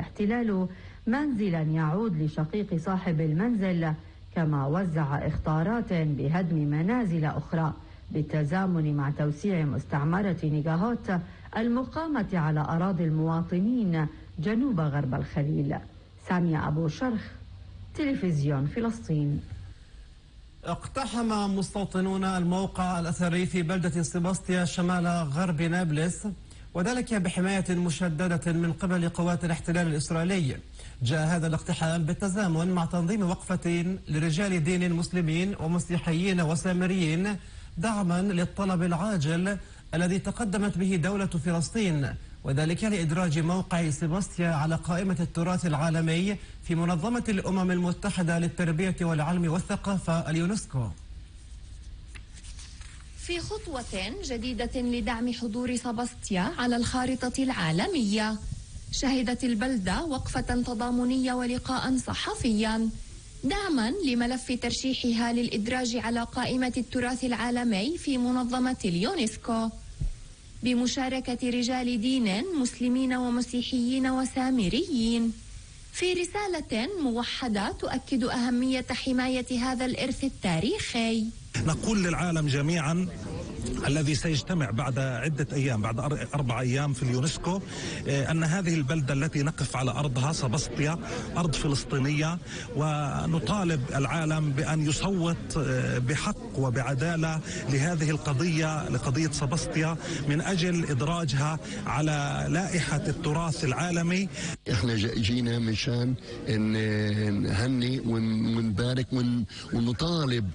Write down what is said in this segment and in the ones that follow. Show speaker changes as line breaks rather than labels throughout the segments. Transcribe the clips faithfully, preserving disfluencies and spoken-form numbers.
الاحتلال منزلا يعود لشقيق صاحب المنزل، كما وزع إخطارات بهدم منازل أخرى بالتزامن مع توسيع مستعمرة نيجاهوت المقامة على أراضي المواطنين جنوب غرب الخليل. سامية أبو شرخ، تلفزيون فلسطين.
اقتحم مستوطنون الموقع الأثري في بلدة سيباستيا شمال غرب نابلس، وذلك بحماية مشددة من قبل قوات الاحتلال الإسرائيلي. جاء هذا الاقتحام بالتزامن مع تنظيم وقفة لرجال دين مسلمين ومسيحيين وسامريين دعما للطلب العاجل الذي تقدمت به دولة فلسطين، وذلك لإدراج موقع سيباستيا على قائمة التراث العالمي في منظمة الأمم المتحدة للتربية والعلم والثقافة اليونسكو.
في خطوة جديدة لدعم حضور سيباستيا على الخارطة العالمية، شهدت البلدة وقفة تضامنية ولقاء صحفيا دعما لملف ترشيحها للإدراج على قائمة التراث العالمي في منظمة اليونسكو، بمشاركة رجال دين مسلمين ومسيحيين وسامريين، في رسالة موحدة تؤكد أهمية حماية هذا الإرث التاريخي.
نقول للعالم جميعا الذي سيجتمع بعد عدة أيام، بعد أربع أيام في اليونسكو، أن هذه البلدة التي نقف على أرضها سيباستيا أرض فلسطينية، ونطالب العالم بأن يصوت بحق وبعدالة لهذه القضية، لقضية سيباستيا، من أجل إدراجها على لائحة التراث العالمي.
احنا جينا مشان نهني ونبارك ونطالب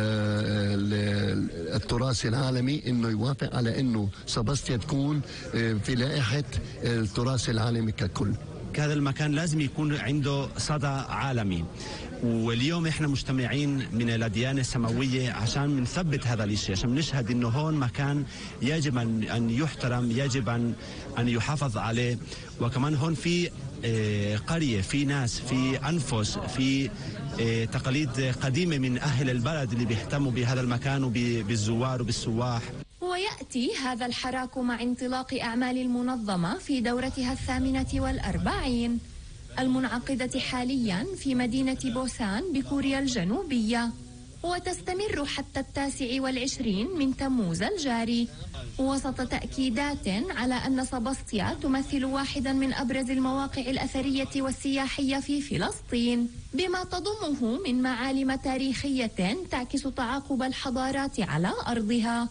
التراث العالمي انه يوافق على انه سيباستيا تكون في لائحة التراث العالمي ككل.
هذا المكان لازم يكون عنده صدى عالمي، واليوم احنا مجتمعين من الأديان السماوية عشان نثبت هذا الشيء، عشان نشهد انه هون مكان يجب ان يحترم، يجب ان ان يحافظ عليه. وكمان هون في قرية، في ناس، في أنفس، في تقاليد قديمة من أهل البلد اللي بيهتموا بهذا المكان وبالزوار وبالسواح.
ويأتي هذا الحراك مع انطلاق أعمال المنظمة في دورتها الثامنة والأربعين المنعقدة حاليا في مدينة بوسان بكوريا الجنوبية، وتستمر حتى التاسع والعشرين من تموز الجاري، وسط تأكيدات على أن سيباستيا تمثل واحدا من أبرز المواقع الأثرية والسياحية في فلسطين، بما تضمه من معالم تاريخية تعكس تعاقب الحضارات على أرضها،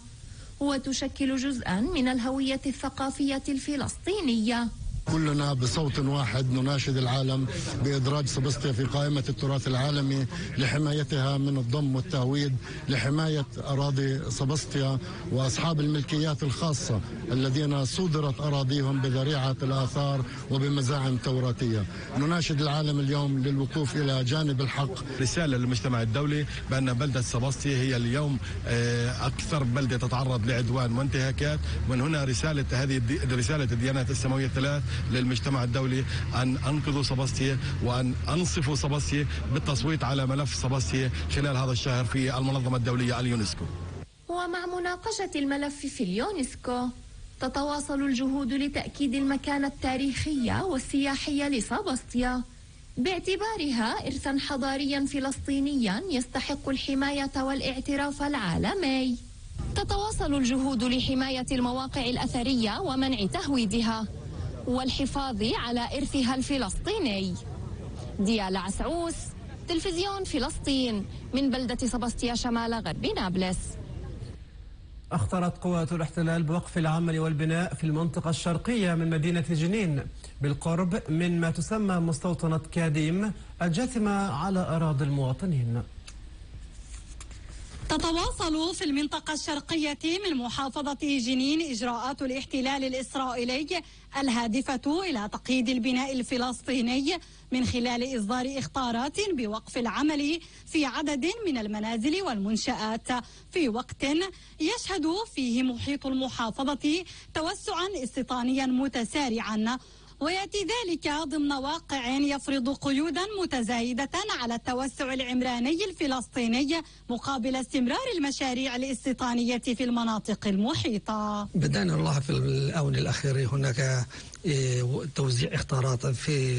وتشكل جزءا من الهوية الثقافية الفلسطينية.
كلنا بصوت واحد نناشد العالم بإدراج سيباستيا في قائمة التراث العالمي لحمايتها من الضم والتهويد، لحماية أراضي سيباستيا وأصحاب الملكيات الخاصة الذين صودرت أراضيهم بذريعة الآثار وبمزاعم توراتية. نناشد العالم اليوم للوقوف إلى جانب الحق.
رسالة للمجتمع الدولي بأن بلدة سيباستيا هي اليوم أكثر بلدة تتعرض لعدوان وانتهاكات، ومن هنا رسالة هذه رسالة الديانات السماوية الثلاث للمجتمع الدولي أن أنقذوا سيباستيا وأن أنصفوا سيباستيا بالتصويت على ملف سيباستيا خلال هذا الشهر في المنظمة الدولية اليونسكو.
ومع مناقشة الملف في اليونسكو تتواصل الجهود لتأكيد المكانة التاريخية والسياحية لسيباستيا باعتبارها إرثا حضاريا فلسطينيا يستحق الحماية والاعتراف العالمي. تتواصل الجهود لحماية المواقع الأثرية ومنع تهويدها والحفاظ على إرثها الفلسطيني. ديالا عسعوس، تلفزيون فلسطين، من بلدة سيباستيا شمال غرب نابلس.
أخطرت قوات الاحتلال بوقف العمل والبناء في المنطقة الشرقية من مدينة جنين بالقرب من ما تسمى مستوطنة كاديم الجاثمة على أراضي المواطنين.
تتواصل في المنطقة الشرقية من محافظة جنين إجراءات الاحتلال الإسرائيلي الهادفة إلى تقييد البناء الفلسطيني من خلال إصدار إخطارات بوقف العمل في عدد من المنازل والمنشآت في وقت يشهد فيه محيط المحافظة توسعا استيطانيا متسارعا، ويأتي ذلك ضمن واقع يفرض قيودا متزايدة على التوسع العمراني الفلسطيني مقابل استمرار المشاريع الاستيطانية في المناطق المحيطة.
بدأنا الله في الآونة الأخيرة هناك توزيع إخطارات في